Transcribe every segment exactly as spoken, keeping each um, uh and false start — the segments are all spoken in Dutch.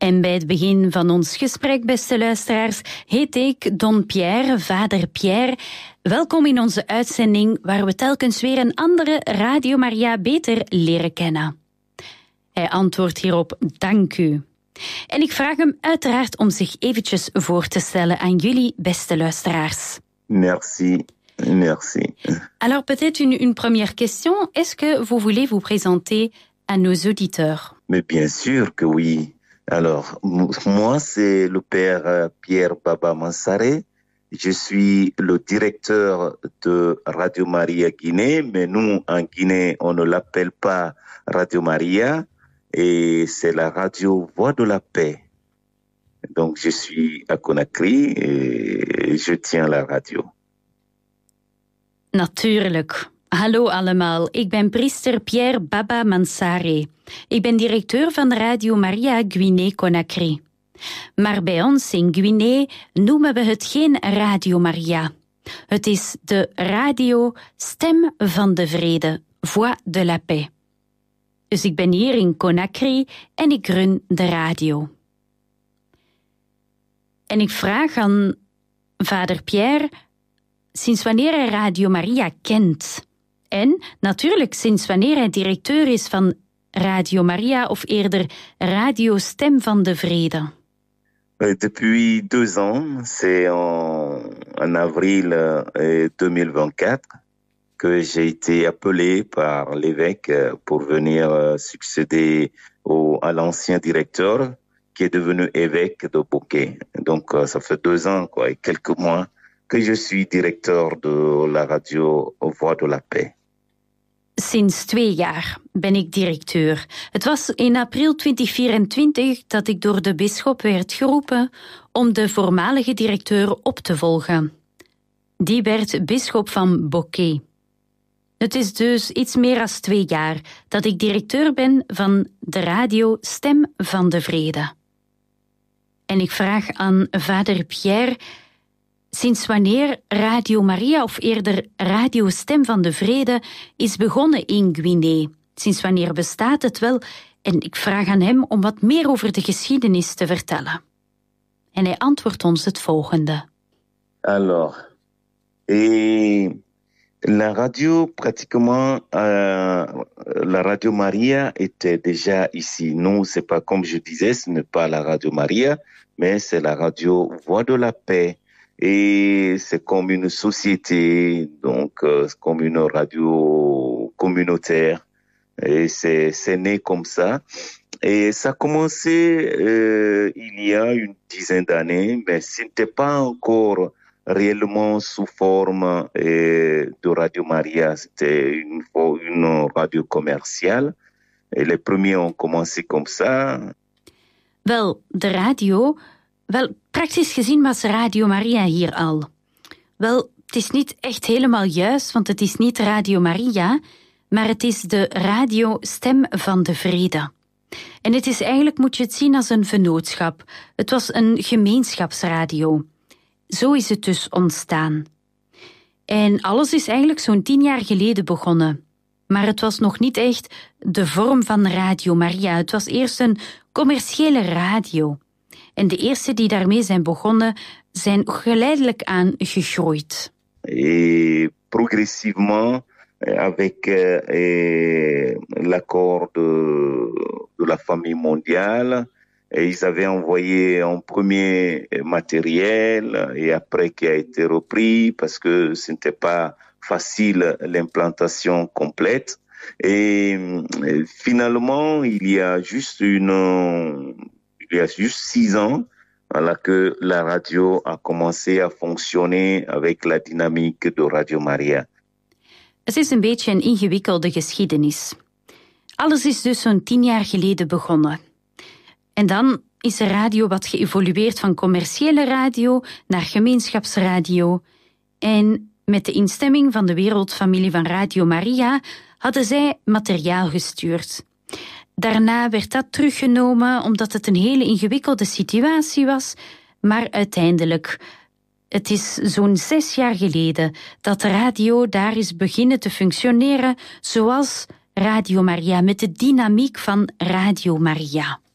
En bij het begin van ons gesprek, beste luisteraars, heet ik Don Pierre, vader Pierre. Welkom in onze uitzending waar we telkens weer een andere Radio Maria beter leren kennen. Hij antwoordt hierop, dank u. En ik vraag hem uiteraard om zich eventjes voor te stellen aan jullie, beste luisteraars. Merci, merci. Alors peut-être une, une première question. Est-ce que vous voulez vous présenter à nos auditeurs? Mais bien sûr que oui. Alors, moi, c'est le père Pierre Baba Mansare. Je suis le directeur de Radio Maria Guinée, mais nous, en Guinée, on ne l'appelle pas Radio Maria, et c'est la radio Voix de la Paix. Donc, je suis à Conakry et je tiens la radio. Natuurlijk. Hallo allemaal, ik ben priester Pierre Baba Mansare. Ik ben directeur van Radio Maria Guinée-Conakry. Maar bij ons in Guinée noemen we het geen Radio Maria. Het is de radio Stem van de Vrede, Voix de la Paix. Dus ik ben hier in Conakry en ik run de radio. En ik vraag aan vader Pierre, sinds wanneer hij Radio Maria kent? En natuurlijk sinds wanneer hij directeur is van Radio Maria, of eerder Radio Stem van de Vrede. Depuis deux ans, c'est en, en avril euh, deux mille vingt-quatre que j'ai été appelé par l'évêque pour venir euh, succéder au, à l'ancien directeur qui est devenu évêque de Bokeh. Donc euh, ça fait deux ans quoi, et quelques mois que je suis directeur de la radio Voix de la Paix. Sinds twee jaar ben ik directeur. Het was in april twintig vierentwintig dat ik door de bisschop werd geroepen om de voormalige directeur op te volgen. Die werd bisschop van Bokeh. Het is dus iets meer dan twee jaar dat ik directeur ben van de radio Stem van de Vrede. En ik vraag aan vader Pierre, sinds wanneer Radio Maria, of eerder Radio Stem van de Vrede, is begonnen in Guinée? Sinds wanneer bestaat het wel? En ik vraag aan hem om wat meer over de geschiedenis te vertellen. En hij antwoordt ons het volgende. Alors, et la radio, pratiquement, euh, la Radio Maria était déjà ici. Non, c'est pas comme je disais, ce n'est pas la Radio Maria, mais c'est la radio Voix de la Paix. Et c'est comme une société, donc euh, comme une radio communautaire. Et c'est, c'est né comme ça. Et ça a commencé euh, il y a une dizaine d'années, mais ce n'était pas encore réellement sous forme euh, de Radio Maria. C'était une, une radio commerciale. Et les premiers ont commencé comme ça. Wel, de radio... Wel, praktisch gezien was Radio Maria hier al. Wel, het is niet echt helemaal juist, want het is niet Radio Maria, maar het is de radio Stem van de Vrede. En het is eigenlijk, moet je het zien als een vennootschap. Het was een gemeenschapsradio. Zo is het dus ontstaan. En alles is eigenlijk zo'n tien jaar geleden begonnen. Maar het was nog niet echt de vorm van Radio Maria. Het was eerst een commerciële radio. En de eerste die daarmee zijn begonnen, zijn geleidelijk aan gegroeid. Et progressivement, avec euh, l'accord de, de la famille mondiale, et ils avaient envoyé un premier matériel et après qui a été repris parce que ce n'était pas facile l'implantation complète. Et euh, finalement, il y a juste une... Il y a juste six ans voilà, que la radio a commencé à fonctionner avec la dynamique de Radio Maria. Het is een beetje een ingewikkelde geschiedenis. Alles is dus zo'n tien jaar geleden begonnen. En dan is de radio wat geëvolueerd van commerciële radio naar gemeenschapsradio. En met de instemming van de wereldfamilie van Radio Maria hadden zij materiaal gestuurd. Daarna werd dat teruggenomen omdat het een hele ingewikkelde situatie was, maar uiteindelijk, het is zo'n zes jaar geleden dat de radio daar is beginnen te functioneren zoals Radio Maria, met de dynamiek van Radio Maria.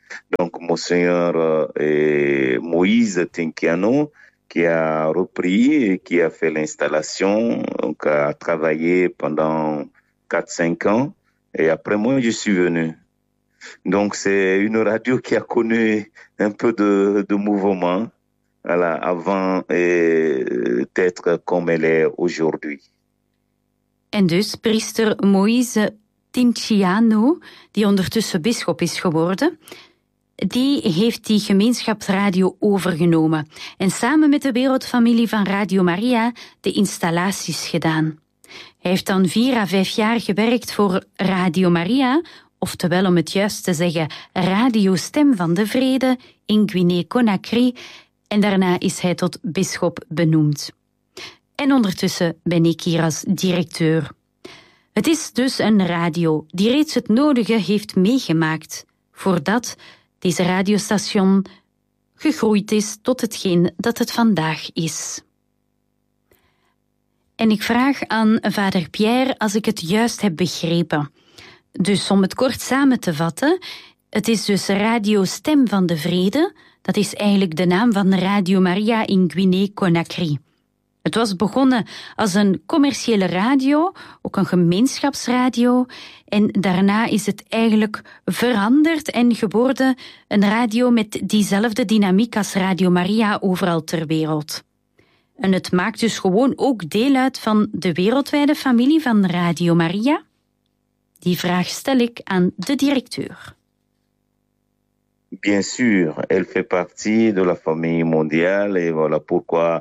Donc, Monseigneur euh, Moïse Tinkiano, qui a repris et qui a fait l'installation, donc a travaillé pendant quatre cinq ans. Et après moi, je suis venu. Donc, c'est une radio qui a connu un peu de, de mouvement, voilà, avant euh, d'être comme elle est aujourd'hui. En dus priester Moïse Tinkiano, die ondertussen bisschop is geworden, die heeft die gemeenschapsradio overgenomen en samen met de wereldfamilie van Radio Maria de installaties gedaan. Hij heeft dan vier à vijf jaar gewerkt voor Radio Maria, oftewel om het juist te zeggen Radio Stem van de Vrede in Guinée-Conakry, en daarna is hij tot bisschop benoemd. En ondertussen ben ik hier als directeur. Het is dus een radio die reeds het nodige heeft meegemaakt voordat deze radiostation gegroeid is tot hetgeen dat het vandaag is. En ik vraag aan vader Pierre als ik het juist heb begrepen. Dus om het kort samen te vatten, het is dus Radio Stem van de Vrede, dat is eigenlijk de naam van Radio Maria in Guinée-Conakry. Het was begonnen als een commerciële radio, ook een gemeenschapsradio, en daarna is het eigenlijk veranderd en geworden een radio met diezelfde dynamiek als Radio Maria overal ter wereld. En het maakt dus gewoon ook deel uit van de wereldwijde familie van Radio Maria? Die vraag stel ik aan de directeur. Bien sûr, elle fait partie de la famille mondiale et voilà pourquoi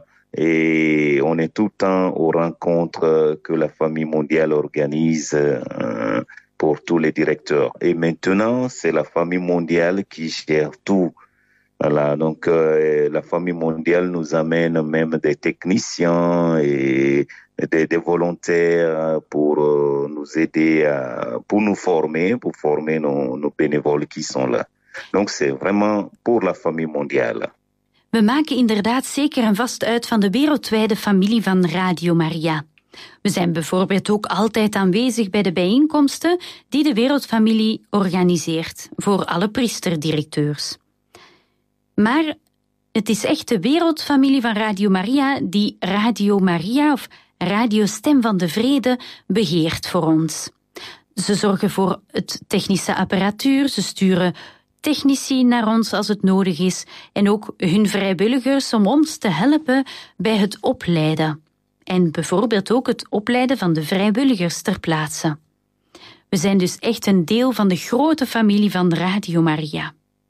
et on est tout le temps aux rencontres que la famille mondiale organise euh, pour tous les directeurs. Et maintenant, c'est la famille mondiale qui gère tout. Voilà, donc euh, la famille mondiale nous amène même des techniciens et des, des volontaires pour euh, nous aider, à, pour nous former, pour former nos, nos bénévoles qui sont là. Donc c'est vraiment pour la famille mondiale. We maken inderdaad zeker en vast uit van de wereldwijde familie van Radio Maria. We zijn bijvoorbeeld ook altijd aanwezig bij de bijeenkomsten die de wereldfamilie organiseert, voor alle priesterdirecteurs. Maar het is echt de wereldfamilie van Radio Maria die Radio Maria of Radio Stem van de Vrede beheert voor ons. Ze zorgen voor het technische apparatuur, ze sturen technici naar ons als het nodig is en ook hun vrijwilligers om ons te helpen bij het opleiden. En bijvoorbeeld ook het opleiden van de vrijwilligers ter plaatse. We zijn dus echt een deel van de grote familie van Radio Maria.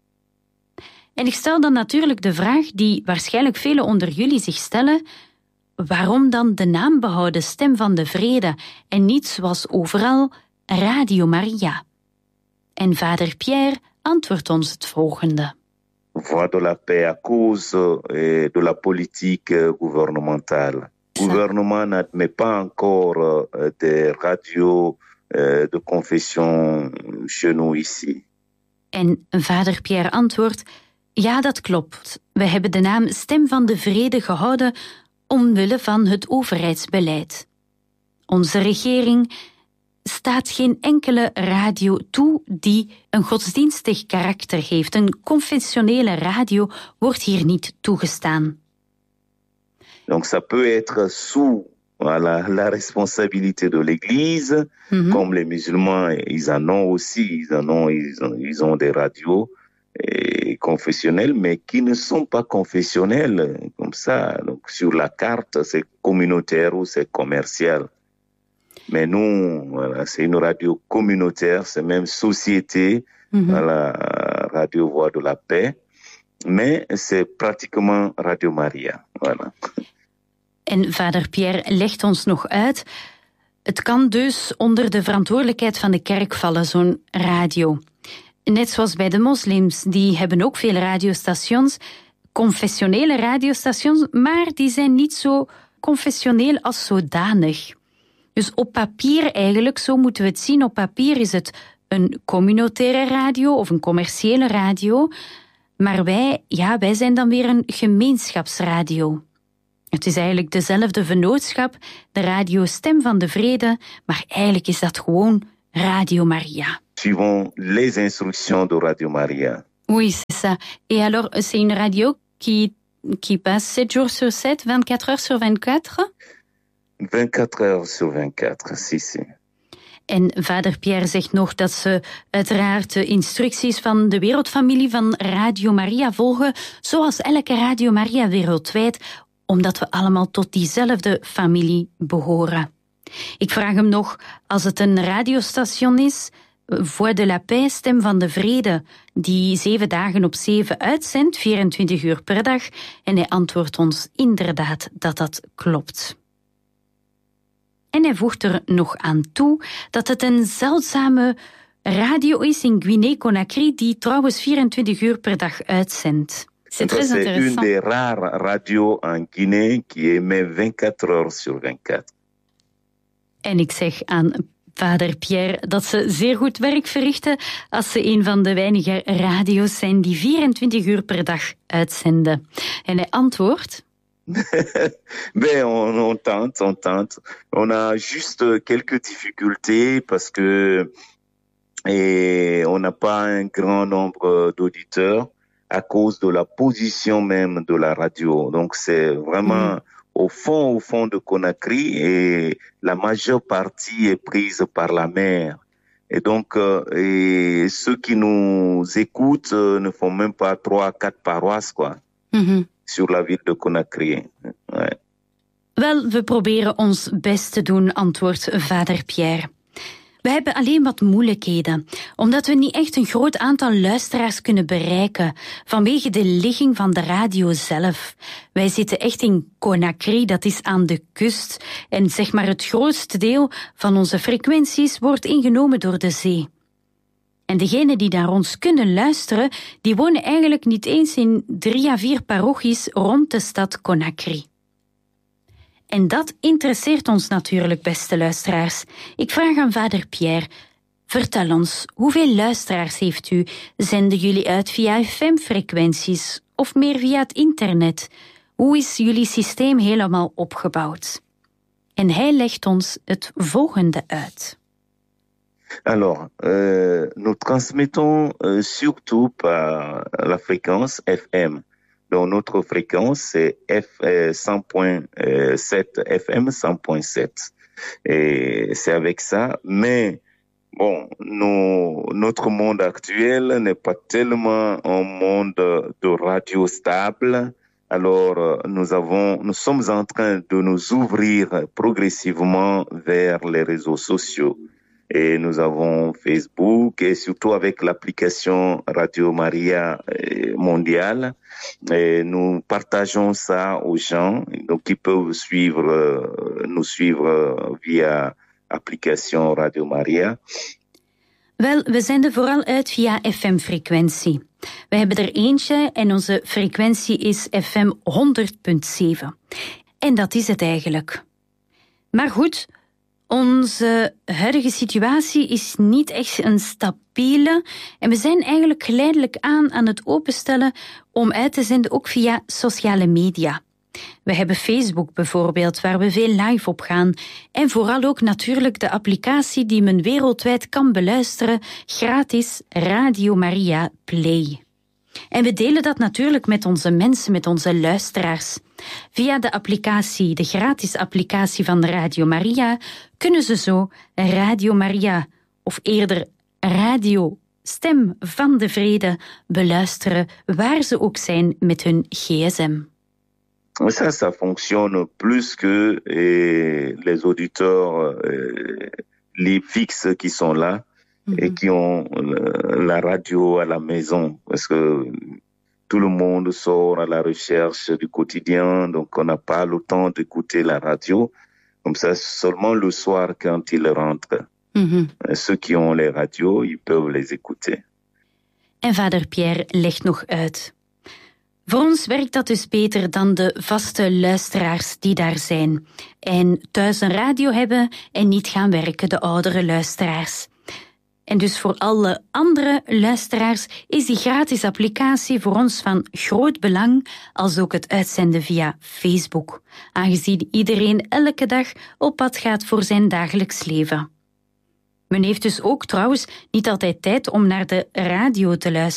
En ik stel dan natuurlijk de vraag die waarschijnlijk velen onder jullie zich stellen: waarom dan de naam behouden Stem van de Vrede en niet zoals overal Radio Maria? En vader Pierre antwoordt ons het volgende. Voix de la paix à cause de la politique gouvernementale. Le gouvernement n'admet pas encore des radios de confession chez nous ici. En vader Pierre antwoordt: ja, dat klopt. We hebben de naam Stem van de Vrede gehouden omwille van het overheidsbeleid. Onze regering staat geen enkele radio toe die een godsdienstig karakter heeft. Een confessionele radio wordt hier niet toegestaan. Donc ça peut être sous voilà, la responsabilité de l'Église, mm-hmm. Comme les musulmans, ils en ont aussi, ils en ont, ils ont, ils ont des radios eh, confessionnelles, mais qui ne sont pas confessionnelles comme ça. Donc sur la carte, c'est communautaire ou c'est commercial. Mais nous, voilà, c'est une radio communautaire, c'est même société, mm-hmm. Voilà, Radio Voix de la Paix, mais c'est pratiquement Radio Maria. Voilà. En vader Pierre legt ons nog uit, het kan dus onder de verantwoordelijkheid van de kerk vallen, zo'n radio. Net zoals bij de moslims, die hebben ook veel radiostations, confessionele radiostations, maar die zijn niet zo confessioneel als zodanig. Dus op papier eigenlijk, zo moeten we het zien, op papier is het een communautaire radio of een commerciële radio, maar wij, ja, wij zijn dan weer een gemeenschapsradio. Het is eigenlijk dezelfde vennootschap, de radio Stem van de Vrede, maar eigenlijk is dat gewoon Radio Maria. Suivons les instructions de Radio Maria. Oui, c'est ça. Et alors, c'est une radio qui, qui passe sept jours sur sept, vingt-quatre heures sur vingt-quatre? vingt-quatre heures sur vingt-quatre, si, si. En vader Pierre zegt nog dat ze uiteraard de instructies van de wereldfamilie van Radio Maria volgen, zoals elke Radio Maria wereldwijd, omdat we allemaal tot diezelfde familie behoren. Ik vraag hem nog, als het een radiostation is, Voix de la Paix, Stem van de Vrede, die zeven dagen op zeven uitzendt, vierentwintig uur per dag, en hij antwoordt ons inderdaad dat dat klopt. En hij voegt er nog aan toe dat het een zeldzame radio is in Guinée-Conakry die trouwens vierentwintig uur per dag uitzendt. C'est très intéressant. C'est une des rares radios en Guinée qui émet vingt-quatre heures sur vingt-quatre. En ik zeg aan vader Pierre dat ze zeer goed werk verrichten als ze een van de weinige radio's zijn die vierentwintig uur per dag uitzenden. En hij antwoordt... Ben, on, on tente, on tente. On a juste quelques difficultés parce que et on n'a pas un grand nombre d'auditeurs à cause de la position même de la radio. Donc c'est vraiment mmh. au fond, au fond de Conakry et la majeure partie est prise par la mer. Et donc, euh, et ceux qui nous écoutent euh, ne font même pas trois, quatre paroisses, quoi. Mmh. Sur la ville de Conakry. Ouais. Wel, we proberen ons best te doen, antwoordt vader Pierre. We hebben alleen wat moeilijkheden, omdat we niet echt een groot aantal luisteraars kunnen bereiken, vanwege de ligging van de radio zelf. Wij zitten echt in Conakry, dat is aan de kust, en zeg maar het grootste deel van onze frequenties wordt ingenomen door de zee. En degenen die naar ons kunnen luisteren, die wonen eigenlijk niet eens in drie à vier parochies rond de stad Conakry. En dat interesseert ons natuurlijk, beste luisteraars. Ik vraag aan vader Pierre, vertel ons, hoeveel luisteraars heeft u? Zenden jullie uit via F M-frequenties of meer via het internet? Hoe is jullie systeem helemaal opgebouwd? En hij legt ons het volgende uit. Alors, euh, nous transmettons euh, surtout par la fréquence F M. Donc, notre fréquence, c'est F, euh, cent point sept F M, cent point sept. Et c'est avec ça. Mais, bon, nous, notre monde actuel n'est pas tellement un monde de radio stable. Alors, nous avons, nous sommes en train de nous ouvrir progressivement vers les réseaux sociaux. Et nous avons Facebook et surtout avec l'application Radio Maria mondiale. Et nous partageons ça aux gens, donc qui peuvent suivre, nous suivre via application Radio Maria. Wel, we zenden vooral uit via F M-frequentie. We hebben er eentje en onze frequentie is F M honderd komma zeven. En dat is het eigenlijk. Maar goed, onze huidige situatie is niet echt een stabiele en we zijn eigenlijk geleidelijk aan aan het openstellen om uit te zenden ook via sociale media. We hebben Facebook bijvoorbeeld, waar we veel live op gaan. En vooral ook natuurlijk de applicatie die men wereldwijd kan beluisteren, gratis Radio Maria Play. En we delen dat natuurlijk met onze mensen, met onze luisteraars. Via de applicatie, de gratis applicatie van Radio Maria, kunnen ze zo Radio Maria, of eerder Radio Stem van de Vrede, beluisteren waar ze ook zijn met hun gsm. Ça, ça fonctionne plus que eh, les auditeurs eh, les fixes qui sont là mm-hmm. et qui ont la radio à la maison. Parce que tout le monde sort à la recherche du quotidien, donc on n'a pas le temps d'écouter la radio. Comme ça, seulement le soir quand ils rentrent. Mm-hmm. Ceux qui ont les radios, ils peuvent les écouter. En vader Pierre legt nog uit. Voor ons werkt dat dus beter dan de vaste luisteraars die daar zijn. En thuis een radio hebben en niet gaan werken, de oudere luisteraars. En dus voor alle andere luisteraars is die gratis applicatie voor ons van groot belang, als ook het uitzenden via Facebook, aangezien iedereen elke dag op pad gaat voor zijn dagelijks leven. Men heeft dus ook trouwens niet altijd tijd om naar de radio te luisteren.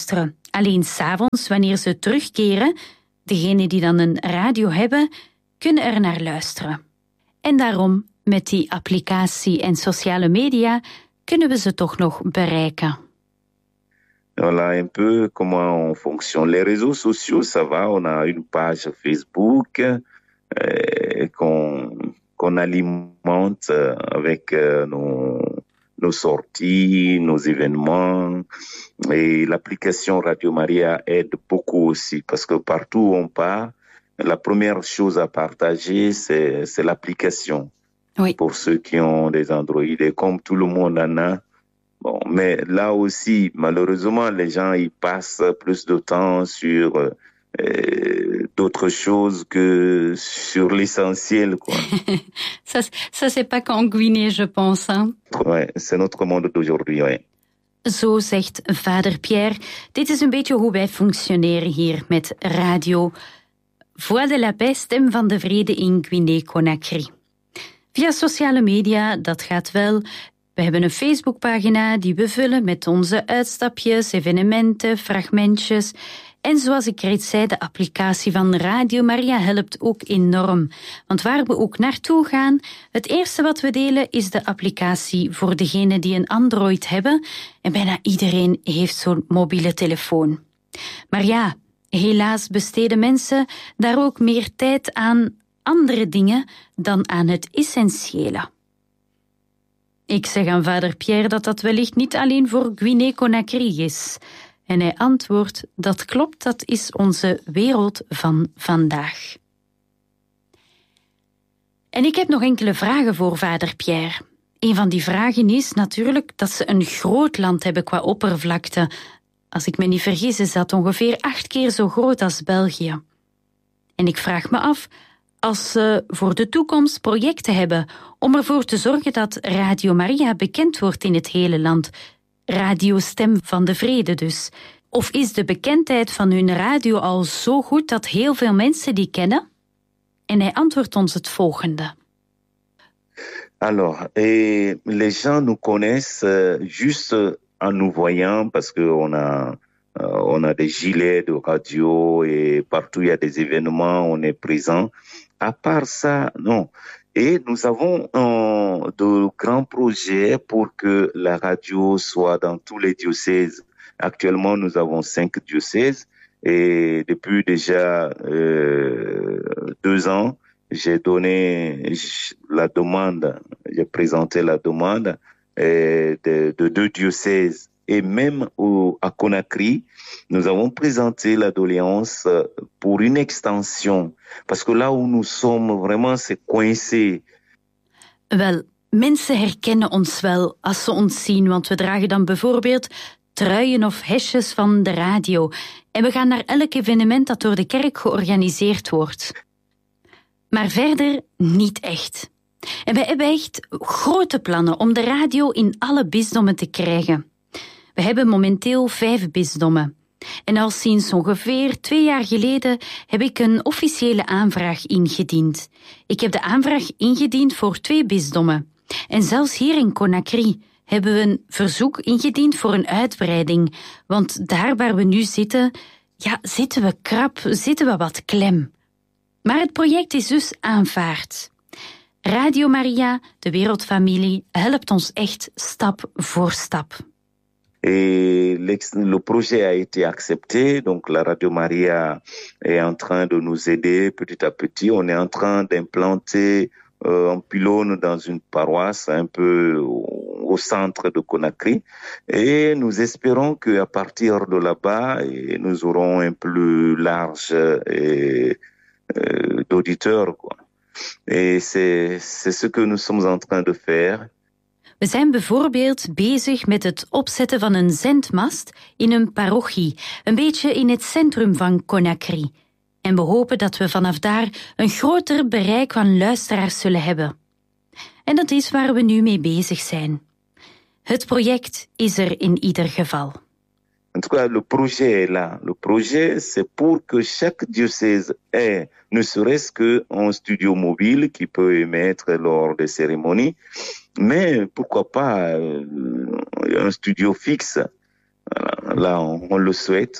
Alleen 's avonds, wanneer ze terugkeren, degenen die dan een radio hebben, kunnen er naar luisteren. En daarom, met die applicatie en sociale media, kunnen we ze toch nog bereiken. Voilà un peu comment on fonctionne. Les réseaux sociaux, ça va. On a une page Facebook euh, qu'on, qu'on alimente avec euh, nos, nos sorties, nos événements. Et l'application Radio Maria aide beaucoup aussi parce que partout où on part, la première chose à partager, c'est, c'est l'application. Oui. Pour ceux qui ont des Android. Et comme tout le monde en a, bon, mais là aussi, malheureusement, les gens ils passent plus de temps sur euh, d'autres choses que sur l'essentiel, quoi. ça, ça c'est pas qu'en Guinée, je pense. Hein? Ouais, c'est notre monde d'aujourd'hui, ouais. Zo zegt vader Pierre. Dit is een beetje hoe wij functioneren hier met radio. Voix de la paix, stem van de vrede in Guinée-Conakry. Via sociale media, dat gaat wel. We hebben een Facebookpagina die we vullen met onze uitstapjes, evenementen, fragmentjes. En zoals ik reeds zei, de applicatie van Radio Maria helpt ook enorm. Want waar we ook naartoe gaan, het eerste wat we delen is de applicatie voor degenen die een Android hebben. En bijna iedereen heeft zo'n mobiele telefoon. Maar ja, helaas besteden mensen daar ook meer tijd aan andere dingen dan aan het essentiële. Ik zeg aan vader Pierre dat dat wellicht niet alleen voor Guinée-Conakry is. En hij antwoordt, dat klopt, dat is onze wereld van vandaag. En ik heb nog enkele vragen voor vader Pierre. Een van die vragen is natuurlijk dat ze een groot land hebben qua oppervlakte. Als ik me niet vergis is dat ongeveer acht keer zo groot als België. En ik vraag me af, als ze voor de toekomst projecten hebben om ervoor te zorgen dat Radio Maria bekend wordt in het hele land. Radio Stem van de Vrede dus. Of is de bekendheid van hun radio al zo goed dat heel veel mensen die kennen? En hij antwoordt ons het volgende. Alors, et les gens nous connaissent euh, juste en nous voyant parce qu'on a, euh, on a des gilets de radio et partout il y a des événements, on est présent. À part ça, non. Et nous avons euh, de grands projets pour que la radio soit dans tous les diocèses. Actuellement, nous avons cinq diocèses et depuis déjà euh, deux ans, j'ai donné la demande, j'ai présenté la demande euh, de, de deux diocèses. Et même au, à Conakry, nous avons présenté la doléance pour une extension. Parce que là où nous sommes, vraiment, c'est coincé. Wel, mensen herkennen ons wel als ze ons zien, want we dragen dan bijvoorbeeld truien of hesjes van de radio. En we gaan naar elk evenement dat door de kerk georganiseerd wordt. Maar verder niet echt. En we hebben echt grote plannen om de radio in alle bisdommen te krijgen. We hebben momenteel vijf bisdommen. En al sinds ongeveer twee jaar geleden heb ik een officiële aanvraag ingediend. Ik heb de aanvraag ingediend voor twee bisdommen. En zelfs hier in Conakry hebben we een verzoek ingediend voor een uitbreiding. Want daar waar we nu zitten, ja, zitten we krap, zitten we wat klem. Maar het project is dus aanvaard. Radio Maria, de Wereldfamilie, helpt ons echt stap voor stap. Et le projet a été accepté, donc la Radio Maria est en train de nous aider petit à petit. On est en train d'implanter euh, un pylône dans une paroisse un peu au, au centre de Conakry. Et nous espérons qu'à partir de là-bas, nous aurons un plus large et, euh, d'auditeurs, quoi. Et c'est, c'est ce que nous sommes en train de faire. We zijn bijvoorbeeld bezig met het opzetten van een zendmast in een parochie, een beetje in het centrum van Conakry. En we hopen dat we vanaf daar een groter bereik van luisteraars zullen hebben. En dat is waar we nu mee bezig zijn. Het project is er in ieder geval. En tout cas, le projet est là. Le projet, c'est pour que chaque diocèse ait ne serait-ce qu'un studio mobile qui peut émettre lors des cérémonies, mais pourquoi pas euh, un studio fixe. Là, on, on le souhaite.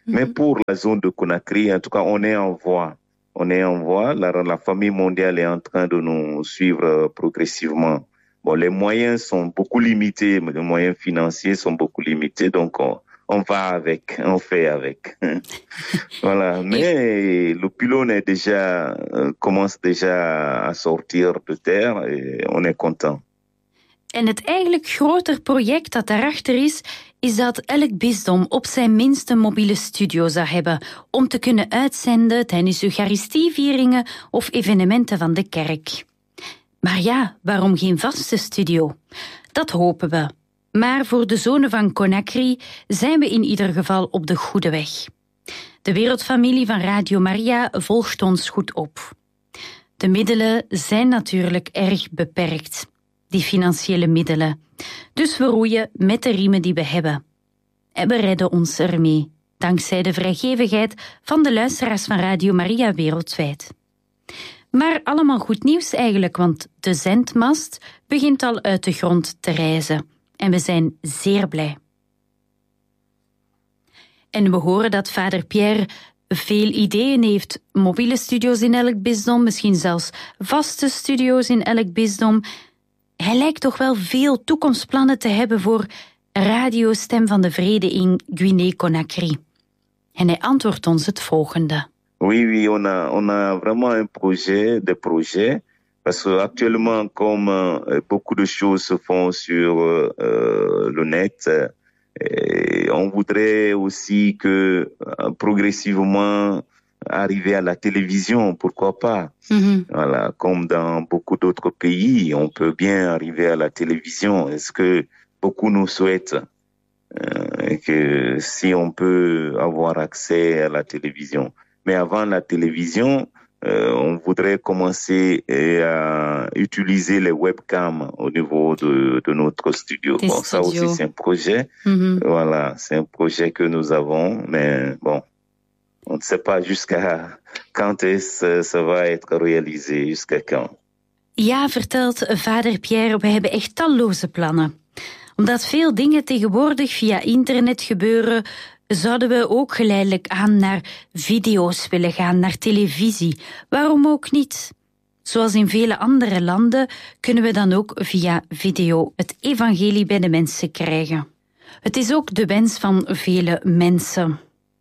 Mm-hmm. Mais pour la zone de Conakry, en tout cas, on est en voie. On est en voie. La, la famille mondiale est en train de nous suivre progressivement. Bon, les moyens sont beaucoup limités, les moyens financiers sont beaucoup limités, donc on, on va avec, on fait avec. Voilà. Mais le pylône est déjà, euh, commence déjà à sortir de terre et on est content. En het eigenlijk groter project dat daarachter is, is dat elk bisdom op zijn minst een mobiele studio zou hebben om te kunnen uitzenden tijdens eucharistievieringen of evenementen van de kerk. Maar ja, waarom geen vaste studio? Dat hopen we. Maar voor de zonen van Conakry zijn we in ieder geval op de goede weg. De wereldfamilie van Radio Maria volgt ons goed op. De middelen zijn natuurlijk erg beperkt, die financiële middelen. Dus we roeien met de riemen die we hebben. En we redden ons ermee, dankzij de vrijgevigheid van de luisteraars van Radio Maria wereldwijd. Maar allemaal goed nieuws eigenlijk, want de zendmast begint al uit de grond te rijzen. En we zijn zeer blij. En we horen dat vader Pierre veel ideeën heeft. Mobiele studio's in elk bisdom, misschien zelfs vaste studio's in elk bisdom. Hij lijkt toch wel veel toekomstplannen te hebben voor Radio Stem van de Vrede in Guinée-Conakry. En hij antwoordt ons het volgende. Oui, oui, on a, on a vraiment un projet, des projets, parce que actuellement, comme euh, beaucoup de choses se font sur euh, le net, et on voudrait aussi que euh, progressivement arriver à la télévision, pourquoi pas. Mm-hmm. Voilà, comme dans beaucoup d'autres pays, on peut bien arriver à la télévision. Est-ce que beaucoup nous souhaitent euh, que si on peut avoir accès à la télévision. Mais avant la télévision, euh, on voudrait commencer à utiliser les webcams au niveau de, de notre studio. Des bon, studios. Ça aussi, c'est un projet. Mm-hmm. Voilà, c'est un projet que nous avons, mais bon, on ne sait pas jusqu'à quand est-ce ça va être réalisé, jusqu'à quand. Ja, vertelt vader Pierre, we hebben echt talloze plannen. Omdat veel dingen tegenwoordig via internet gebeuren, zouden we ook geleidelijk aan naar video's willen gaan, naar televisie. Waarom ook niet? Zoals in vele andere landen kunnen we dan ook via video het evangelie bij de mensen krijgen. Het is ook de wens van vele mensen.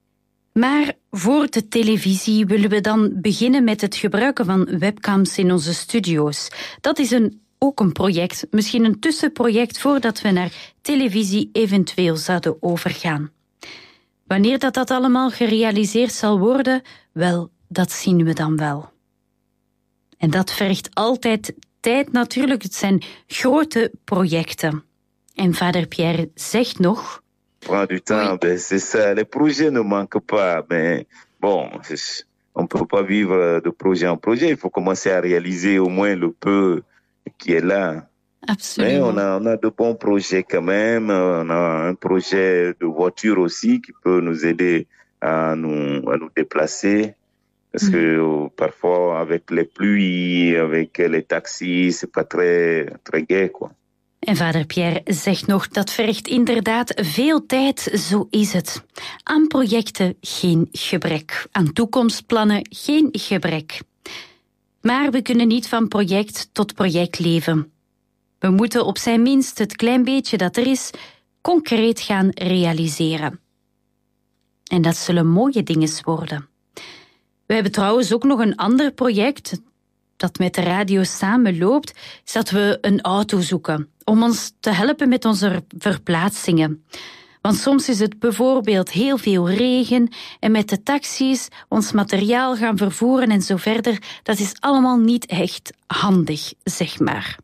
Maar voor de televisie willen we dan beginnen met het gebruiken van webcams in onze studio's. Dat is een, ook een project, misschien een tussenproject voordat we naar televisie eventueel zouden overgaan. Wanneer dat, dat allemaal gerealiseerd zal worden, wel, dat zien we dan wel. En dat vergt altijd tijd natuurlijk, het zijn grote projecten. En vader Pierre zegt nog... Prend du temps, oui. Ben c'est ça. Les projets ne manquent pas, mais bon, on ne peut pas vivre de projet en projet. Il faut commencer à réaliser au moins le peu qui est là. Absolument. Mais on a, on a de bons projets quand même. On a un projet de voiture aussi qui peut nous aider à nous, à nous déplacer. Parce mmh. que parfois, avec les pluies, avec les taxis, c'est pas très, très gai, quoi. En vader Pierre zegt nog, dat vergt inderdaad veel tijd, zo is het. Aan projecten geen gebrek, aan toekomstplannen geen gebrek. Maar we kunnen niet van project tot project leven. We moeten op zijn minst het klein beetje dat er is, concreet gaan realiseren. En dat zullen mooie dingen worden. We hebben trouwens ook nog een ander project dat met de radio samenloopt, is dat we een auto zoeken om ons te helpen met onze verplaatsingen. Want soms is het bijvoorbeeld heel veel regen en met de taxis ons materiaal gaan vervoeren en zo verder, dat is allemaal niet echt handig, zeg maar.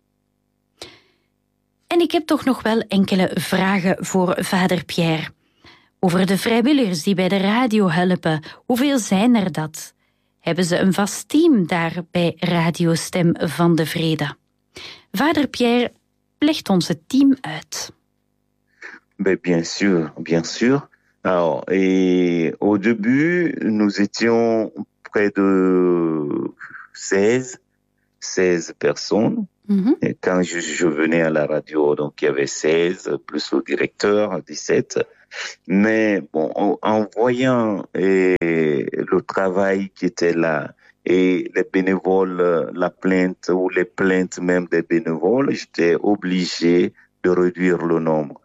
En ik heb toch nog wel enkele vragen voor vader Pierre. Over de vrijwilligers die bij de radio helpen, hoeveel zijn er dat? Hebben ze een vast team daar bij Radio Stem van de Vrede? Vader Pierre legt ons het team uit. Ben, bien sûr, bien sûr. Alors, et au début, nous étions près de seize, seize personnes. Mm-hmm. Et quand je, je venais à la radio, donc il y avait seize, plus le directeur, dix-sept. Mais bon, en, en voyant eh, le travail qui était là et les bénévoles, la plainte ou les plaintes même des bénévoles, j'étais obligé de réduire le nombre.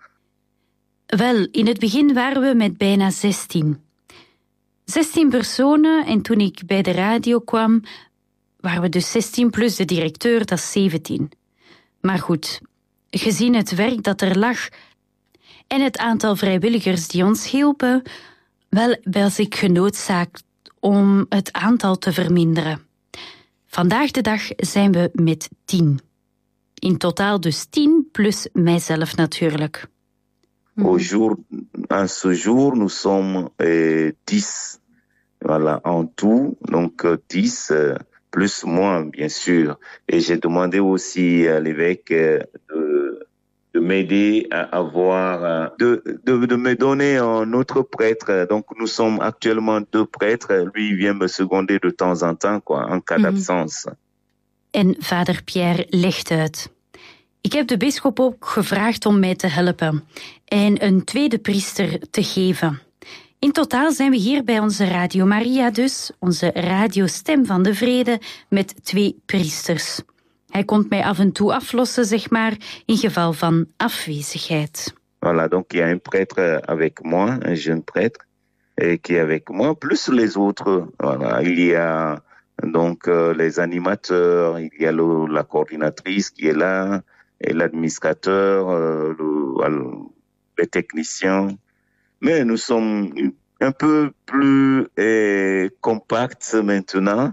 Wel, in het begin waren we met bijna zestien. zestien personen en toen ik bij de radio kwam, waren we dus zestien plus de directeur, dat is zeventien. Maar goed, gezien het werk dat er lag en het aantal vrijwilligers die ons hielpen, wel was ik genoodzaakt om het aantal te verminderen. Vandaag de dag zijn we met tien. In totaal dus tien plus mijzelf natuurlijk. Au jour, à ce jour, nous sommes euh, dix, voilà, en tout, donc euh, dix, euh, plus moi, bien sûr. Et j'ai demandé aussi à l'évêque euh, de, de m'aider à avoir, euh, de, de, de me donner un autre prêtre. Donc, nous sommes actuellement deux prêtres. Lui, il vient me seconder de temps en temps, quoi, en cas mm-hmm. d'absence. En vader Pierre legt uit. Ik heb de bisschop ook gevraagd om mij te helpen en een tweede priester te geven. In totaal zijn we hier bij onze Radio Maria dus, onze radiostem van de vrede, met twee priesters. Hij komt mij af en toe aflossen, zeg maar, in geval van afwezigheid. Voilà, donc il y a un prêtre avec moi, un jeune prêtre, et qui est avec moi, plus les autres. Voilà, il y a donc euh, les animateurs, il y a le, la coordinatrice qui est là, et l'administrateur, euh, le, les techniciens. Mais nous sommes un peu plus eh, compacts maintenant.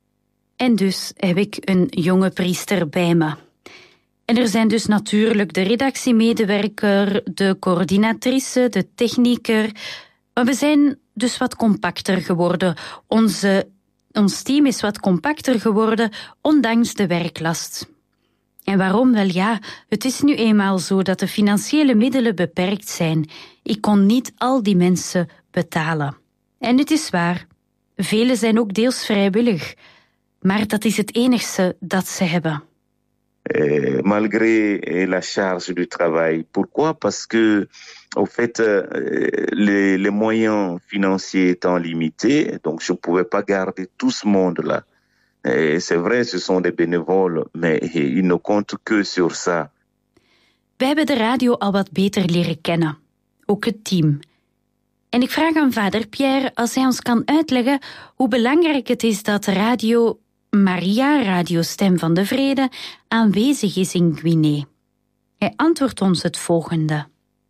En dus heb ik een jonge priester bij me. En er zijn dus natuurlijk de redactiemedewerker, de coördinatrice, de technieker. Maar we zijn dus wat compacter geworden. Onze, ons team is wat compacter geworden, ondanks de werklast. En waarom? Wel ja, het is nu eenmaal zo dat de financiële middelen beperkt zijn. Ik kon niet al die mensen betalen. En het is waar, velen zijn ook deels vrijwillig. Maar dat is het enigste dat ze hebben. Euh, malgré la charge du travail. Pourquoi? Parce que, au fait, euh, les, les moyens financiers étant limités, donc je ne pouvais pas garder tout ce monde-là. Et c'est vrai, ce sont des bénévoles, mais ils ne comptent que sur ça. We hebben de radio al wat beter leren kennen. Ook het team. En ik vraag aan vader Pierre als hij ons kan uitleggen hoe belangrijk het is dat Radio Maria, radiostem van de vrede, aanwezig is in Guinée. Hij antwoordt ons het volgende.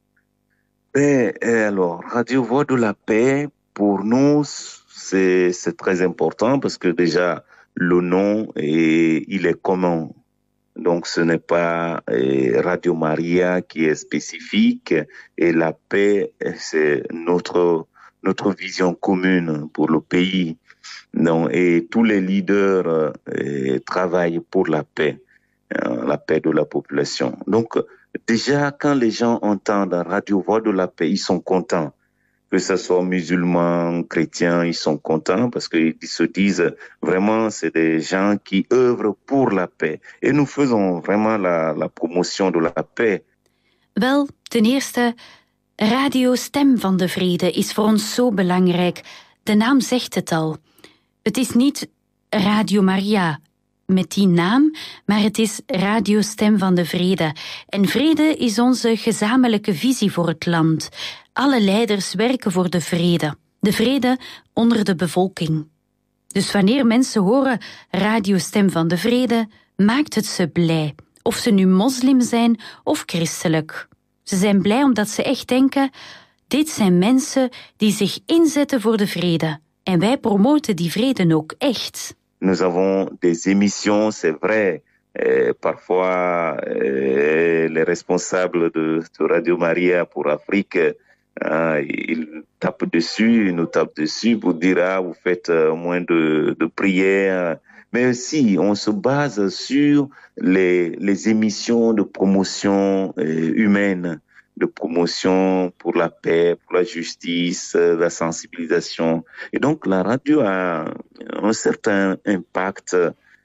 Eh, alors, Radio Voix de la Paix, pour nous, c'est, c'est très important parce que déjà, le nom, est, il est commun. Donc, ce n'est pas eh, Radio Maria qui est spécifique et la paix, c'est notre, notre vision commune pour le pays. Non, et tous les leaders eh, travaillent pour la paix, hein, la paix de la population. Donc, déjà, quand les gens entendent Radio Voix de la Paix, ils sont contents. Que ce soit musulmans, chrétiens, ils sont contents parce qu'ils se disent vraiment, c'est des gens qui œuvrent pour la paix. Et nous faisons vraiment la, la promotion de la paix. Wel, ten eerste, Radio Stem van de Vrede is voor ons zo belangrijk. De naam zegt het al. Het is niet Radio Maria met die naam, maar het is Radio Stem van de Vrede. En vrede is onze gezamenlijke visie voor het land. Alle leiders werken voor de vrede. De vrede onder de bevolking. Dus wanneer mensen horen Radio Stem van de Vrede, maakt het ze blij. Of ze nu moslim zijn of christelijk. Ze zijn blij omdat ze echt denken, dit zijn mensen die zich inzetten voor de vrede. En wij promoten die vrede ook echt. Nous avons des émissions, c'est vrai. Euh, parfois, euh, les responsables de, de Radio Maria pour Afrique, euh, ils tapent dessus, ils nous tapent dessus pour dire, ah, vous faites euh, moins de, de prières. Mais aussi, on se base sur les, les émissions de promotion euh, humaine, de promotion pour la paix, pour la justice, la sensibilisation. Et donc, la radio a un certain impact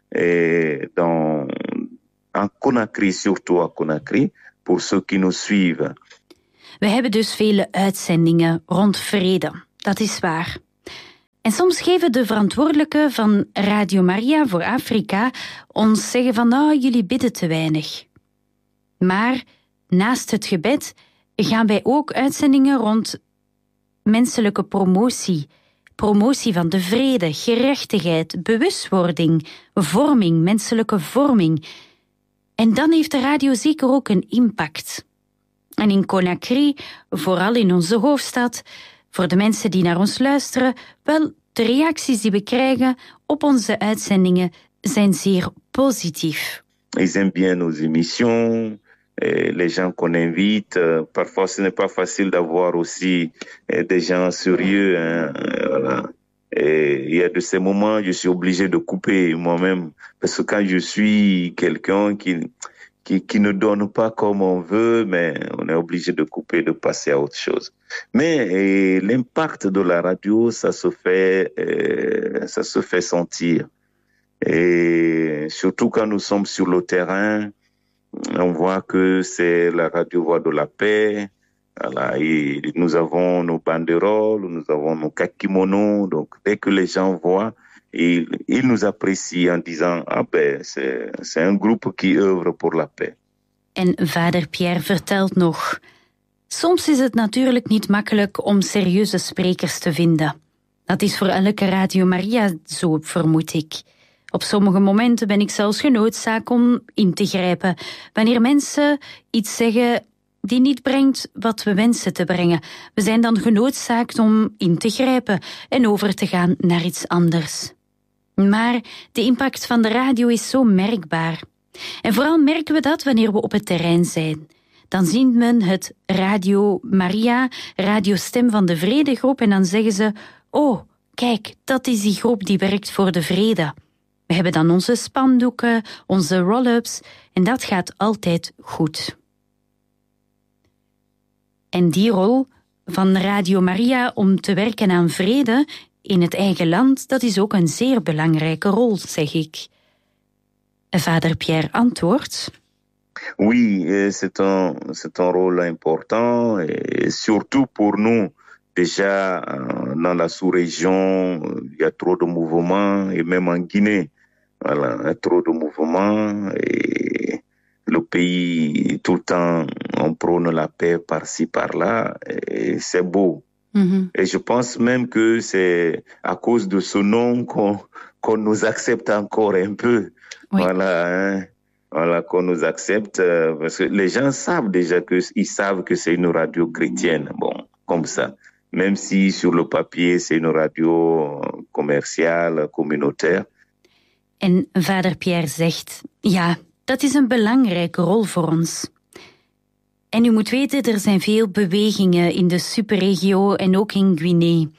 eh, dans, en Conakry, surtout à Conakry, pour ceux qui nous suivent. We hebben dus vele uitzendingen rond vrede, dat is waar. En soms geven de verantwoordelijken van Radio Maria voor Afrika ons zeggen van nou, jullie bidden te weinig. Maar naast het gebed gaan wij ook uitzendingen rond menselijke promotie, promotie van de vrede, gerechtigheid, bewustwording, vorming, menselijke vorming. En dan heeft de radio zeker ook een impact. En in Conakry, vooral in onze hoofdstad, voor de mensen die naar ons luisteren, wel, de reacties die we krijgen op onze uitzendingen zijn zeer positief. Ils aiment bien nos émissions, et les gens qu'on invite. Parfois, ce n'est pas facile d'avoir aussi des gens sérieux. Hein, voilà. Et il y a de ces moments, je suis obligé de couper moi-même, parce que quand je suis quelqu'un qui, qui, qui ne donne pas comme on veut, mais on est obligé de couper, de passer à autre chose. Mais et, l'impact de la radio, ça se fait, euh, ça se fait sentir. Et surtout quand nous sommes sur le terrain, on voit que c'est la radio Voix de la Paix. Voilà, et nous avons nos banderoles, nous avons nos kakimonos. Donc, dès que les gens voient, ils, ils nous apprécient en disant ah ben, c'est, c'est un groupe qui œuvre pour la paix. En vader Pierre vertelt nog. Soms is het natuurlijk niet makkelijk om serieuze sprekers te vinden. Dat is voor elke Radio Maria zo, vermoed ik. Op sommige momenten ben ik zelfs genoodzaakt om in te grijpen, wanneer mensen iets zeggen die niet brengt wat we wensen te brengen. We zijn dan genoodzaakt om in te grijpen en over te gaan naar iets anders. Maar de impact van de radio is zo merkbaar. En vooral merken we dat wanneer we op het terrein zijn. Dan ziet men het Radio Maria, Radio Stem van de Vrede groep, en dan zeggen ze, oh, kijk, dat is die groep die werkt voor de vrede. We hebben dan onze spandoeken, onze roll-ups, en dat gaat altijd goed. En die rol van Radio Maria om te werken aan vrede in het eigen land, dat is ook een zeer belangrijke rol, zeg ik. Vader Pierre antwoordt. Oui, c'est un, c'est un rôle important, et surtout pour nous. Déjà, dans la sous-région, il y a trop de mouvements, et même en Guinée, voilà, il y a trop de mouvements, et le pays, tout le temps, on prône la paix par-ci, par-là, et c'est beau. Mm-hmm. Et je pense même que c'est à cause de ce nom qu'on, qu'on nous accepte encore un peu. Oui. Voilà, hein. Voilà, qu'on nous accepte, parce que les gens savent déjà que, ils savent que c'est une radio chrétienne, bon, comme ça. Même si sur le papier c'est une radio commerciale, communautaire. En vader Pierre zegt, ja, dat is een belangrijke rol voor ons. En u moet weten, er zijn veel bewegingen in de superregio en ook in Guinea.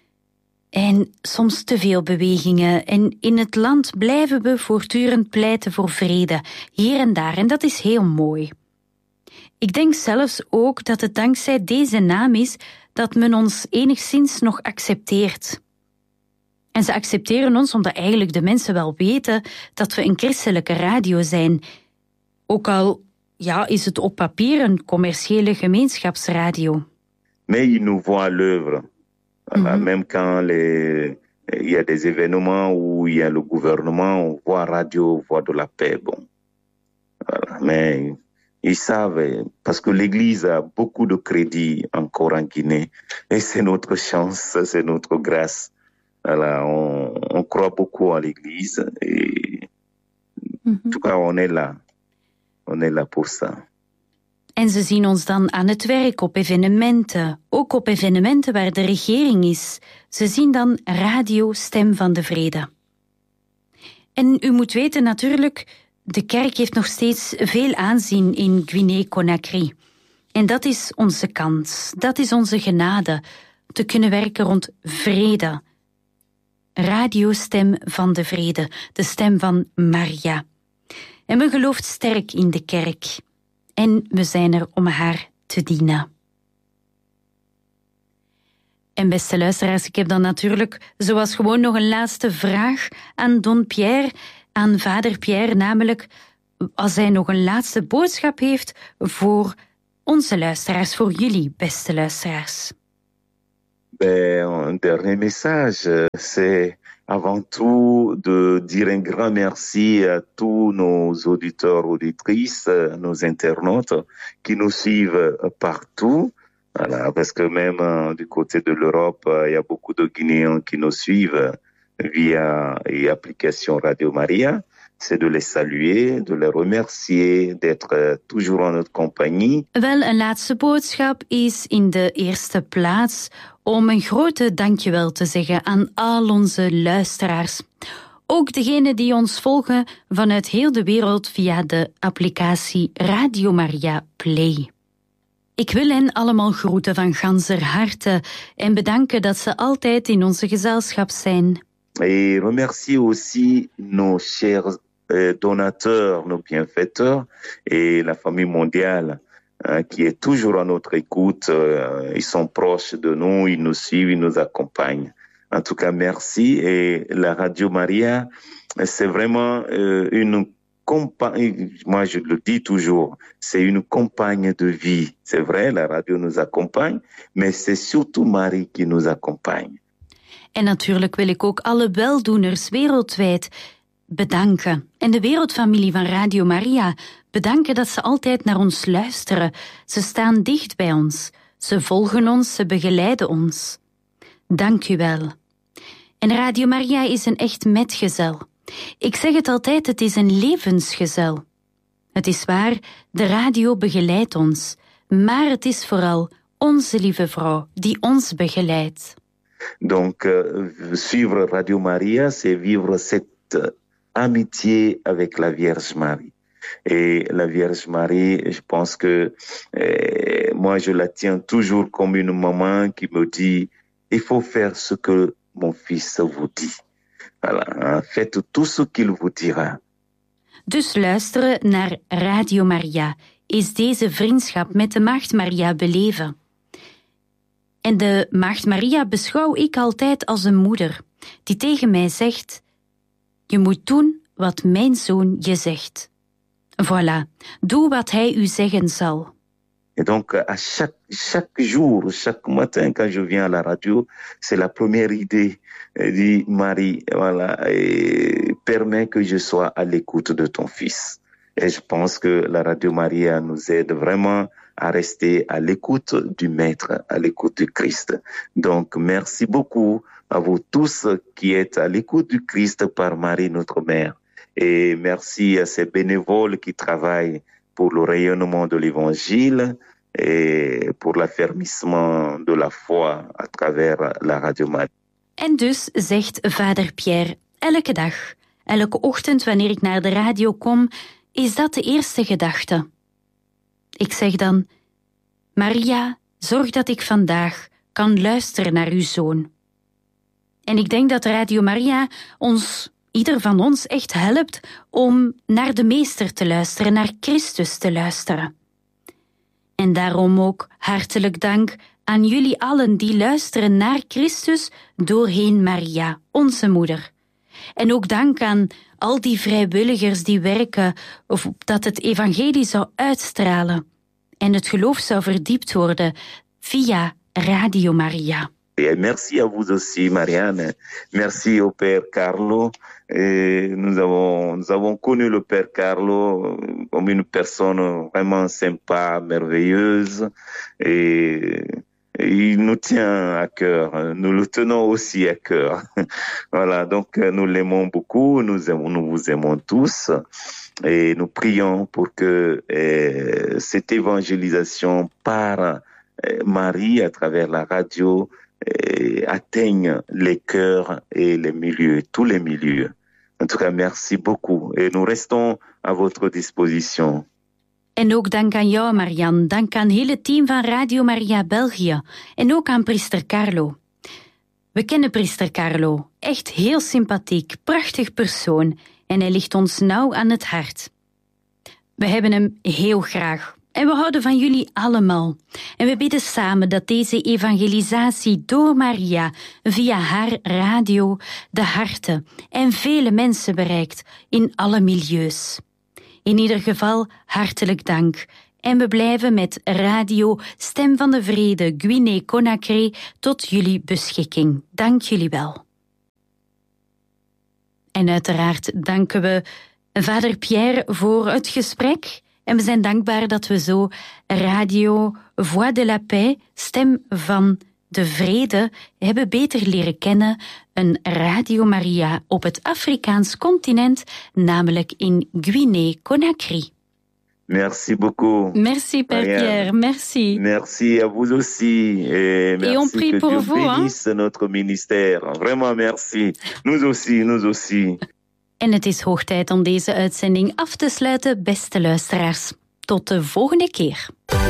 En soms te veel bewegingen. En in het land blijven we voortdurend pleiten voor vrede, hier en daar. En dat is heel mooi. Ik denk zelfs ook dat het dankzij deze naam is dat men ons enigszins nog accepteert. En ze accepteren ons omdat eigenlijk de mensen wel weten dat we een christelijke radio zijn. Ook al ja, is het op papier een commerciële gemeenschapsradio. Mais ils nous voient à l'œuvre. Voilà, mm-hmm. Même quand les, il y a des événements où il y a le gouvernement, on voit Radio Voix de la Paix. Bon. Voilà, mais ils savent, parce que l'Église a beaucoup de crédit encore en Guinée, et c'est notre chance, c'est notre grâce. Voilà, on, on croit beaucoup à l'Église, et mm-hmm. en tout cas, on est là. On est là pour ça. En ze zien ons dan aan het werk op evenementen, ook op evenementen waar de regering is. Ze zien dan Radio Stem van de Vrede. En u moet weten natuurlijk, de kerk heeft nog steeds veel aanzien in Guinea-Conakry. En dat is onze kans, dat is onze genade, te kunnen werken rond vrede. Radio Stem van de Vrede, de stem van Maria. En men gelooft sterk in de kerk. En we zijn er om haar te dienen. En beste luisteraars, ik heb dan natuurlijk zoals gewoon nog een laatste vraag aan Don Pierre, aan vader Pierre, namelijk als hij nog een laatste boodschap heeft voor onze luisteraars, voor jullie, beste luisteraars? Ben, un dernier message, c'est avant tout de dire un grand merci à tous nos auditeurs, auditrices, nos internautes qui nous suivent partout. Voilà, parce que même euh, du côté de l'Europe, il euh, y a beaucoup de Guinéens qui nous suivent via l'application Radio Maria. C'est de les saluer, de les remercier, d'être uh, toujours en notre compagnie. Wel, een laatste boodschap is in de eerste plaats om een grote dankjewel te zeggen aan al onze luisteraars. Ook degenen die ons volgen vanuit heel de wereld via de applicatie Radio Maria Play. Ik wil hen allemaal groeten van ganser harte en bedanken dat ze altijd in onze gezelschap zijn. Et remercier aussi nos chers euh, donateurs, nos bienfaiteurs et la famille mondiale hein, qui est toujours à notre écoute. Euh, ils sont proches de nous, ils nous suivent, ils nous accompagnent. En tout cas, merci. Et la Radio Maria, c'est vraiment euh, une compagne, moi je le dis toujours, c'est une compagne de vie. C'est vrai, la radio nous accompagne, mais c'est surtout Marie qui nous accompagne. En natuurlijk wil ik ook alle weldoeners wereldwijd bedanken. En de wereldfamilie van Radio Maria bedanken dat ze altijd naar ons luisteren. Ze staan dicht bij ons. Ze volgen ons, ze begeleiden ons. Dank u wel. En Radio Maria is een echt metgezel. Ik zeg het altijd, het is een levensgezel. Het is waar, de radio begeleidt ons. Maar het is vooral onze lieve vrouw die ons begeleidt. Donc, euh, suivre Radio Maria, c'est vivre cette amitié avec la Vierge Marie. Et la Vierge Marie, je pense que euh, moi, je la tiens toujours comme une maman qui me dit, il faut faire ce que mon fils vous dit. Voilà, faites tout ce qu'il vous dira. Dus luisteren naar Radio Maria is deze vriendschap met de Maagd Maria beleven. En de Maagd Maria beschouw ik altijd als een moeder die tegen mij zegt, je moet doen wat mijn zoon je zegt. Voilà, doe wat hij u zeggen zal. Et donc, à chaque, chaque jour, chaque matin, quand je viens à la radio, c'est la première idée, dit Marie, voilà, et permet que je sois à l'écoute de ton fils. Et je pense que la Radio Maria nous aide vraiment à rester à l'écoute du Maître, à l'écoute du Christ. Donc, merci beaucoup à vous tous qui êtes à l'écoute du Christ par Marie, notre Mère. Et merci à ces bénévoles qui travaillent pour le rayonnement de l'Évangile et pour l'affermissement de la foi à travers la Radio Maria. En dus zegt vader Pierre, elke dag, elke ochtend wanneer ik naar de radio kom, is dat de eerste gedachte. Ik zeg dan, Maria, zorg dat ik vandaag kan luisteren naar uw zoon. En ik denk dat Radio Maria ons, ieder van ons, echt helpt om naar de Meester te luisteren, naar Christus te luisteren. En daarom ook hartelijk dank aan jullie allen die luisteren naar Christus doorheen Maria, onze moeder. En ook dank aan al die vrijwilligers die werken of dat het evangelie zou uitstralen en het geloof zou verdiept worden via Radio Maria. Et merci à vous aussi, Marianne. Merci au Père Carlo. Et nous avons, nous avons connu le Père Carlo comme une personne vraiment sympa, merveilleuse. Et il nous tient à cœur. Nous le tenons aussi à cœur. Voilà, donc nous l'aimons beaucoup. Nous aimons, nous vous aimons tous. Et nous prions pour que eh, cette évangélisation par eh, Marie à travers la radio eh, atteigne les cœurs et les milieux, tous les milieux. En tout cas, merci beaucoup. Et nous restons à votre disposition. En ook dank aan jou, Marianne. Dank aan het hele team van Radio Maria België. En ook aan priester Carlo. We kennen priester Carlo. Echt heel sympathiek, prachtig persoon. En hij ligt ons nauw aan het hart. We hebben hem heel graag. En we houden van jullie allemaal. En we bidden samen dat deze evangelisatie door Maria via haar radio de harten en vele mensen bereikt in alle milieus. In ieder geval hartelijk dank En we blijven met radio Stem van de Vrede Guinée-Conakry tot jullie beschikking. Dank jullie wel. En uiteraard danken we vader Pierre voor het gesprek. En we zijn dankbaar dat we zo radio Voix de la Paix, Stem van de Vrede, hebben beter leren kennen. Een Radio Maria op het Afrikaans continent, namelijk in Guinée-Conakry. Merci beaucoup. Merci, Père Marianne. Pierre. Merci. Merci à vous aussi. Et, merci Et on prie que pour Dieu vous. bénisse Hein? notre ministère. Vraiment merci. Nous aussi, nous aussi. En het is hoog tijd om deze uitzending af te sluiten, beste luisteraars. Tot de volgende keer.